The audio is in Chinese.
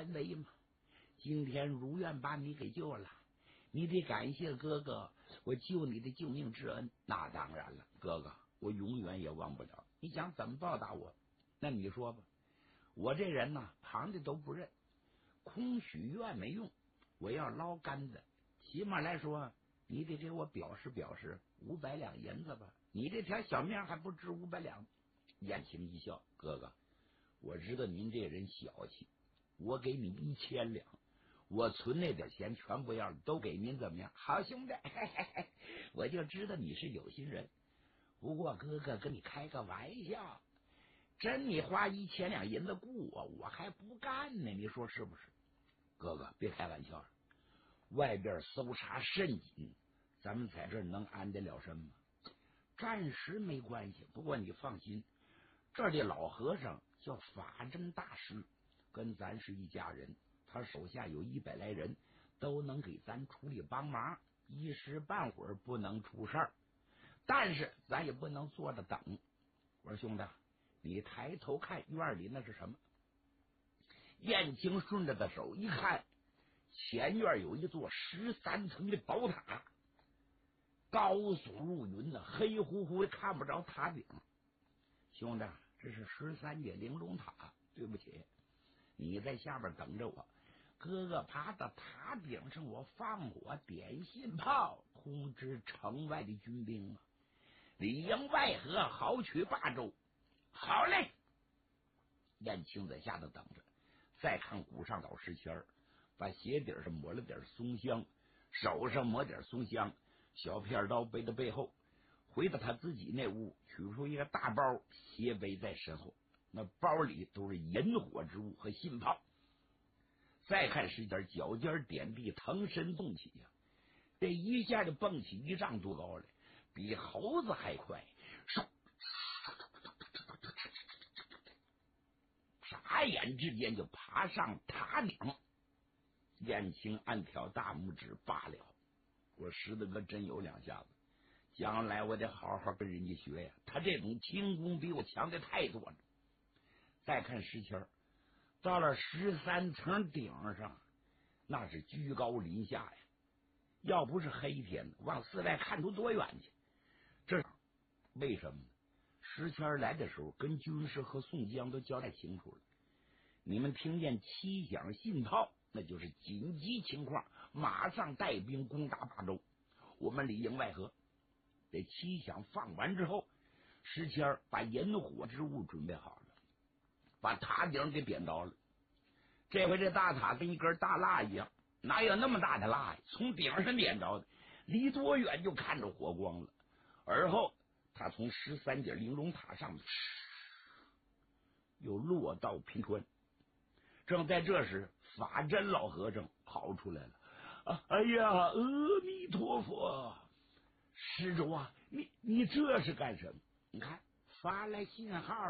安危嘛。今天如愿把你给救了，你得感谢哥哥我救你的救命之恩。那当然了，哥哥我永远也忘不了。你想怎么报答我？那你说吧。我这人呢，旁的都不认，空许愿没用，我要捞干的，起码来说你得给我表示表示500两银子吧。你这条小命还不值500两。燕青一笑，哥哥，我知道您这人小气，我给你1000两，我存那点钱全不要了，都给您，怎么样？好兄弟，嘿嘿嘿，我就知道你是有心人。不过哥哥跟你开个玩笑，真你花1000两银子雇我还不干呢，你说是不是？哥哥别开玩笑了，外边搜查甚紧，咱们在这儿能安得了身吗？暂时没关系，不过你放心，这儿的老和尚叫法真大师，跟咱是一家人，他手下有100来人，都能给咱处理帮忙，一时半会儿不能出事儿。但是咱也不能坐着等。我说兄弟，你抬头看院里那是什么？燕青顺着的手一看，前院有一座13层的宝塔，高耸入云呢，黑乎乎的看不着塔顶。兄弟，这是13节玲珑塔，对不起，你在下边等着我，哥哥爬到塔顶上，我放火点信炮，通知城外的军兵啊，里应外合，好取霸州。好嘞！燕青在下头等着，再看鼓上老石签，把鞋底上抹了点松香，手上抹点松香，小片刀背在背后，回到他自己那屋，取出一个大包，斜背在身后，那包里都是引火之物和信炮。再看石尖，脚尖点地，腾身动起呀，这一下就蹦起1丈多高来，比猴子还快，眨眼之间就爬上塔顶。燕青暗挑大拇指，罢了，我石头哥真有2下子，将来我得好好跟人家学呀，他这种轻功比我强的太多了。再看石签，到了13层顶上，那是居高临下呀，要不是黑天往4外看出多远去。这为什么呢？石签来的时候跟军师和宋江都交代清楚了，你们听见7响信炮，那就是紧急情况，马上带兵攻打霸州，我们里应外合。这7响放完之后，石签把引火之物准备好了，把塔顶给点着了。这回这大塔跟一根大蜡一样，哪有那么大的蜡呀？从顶上点着的，离多远就看着火光了。而后他从13节玲珑塔上又落到平川。正在这时，法真老和尚跑出来了。哎呀，阿弥陀佛！施主啊，你这是干什么？你看发来信号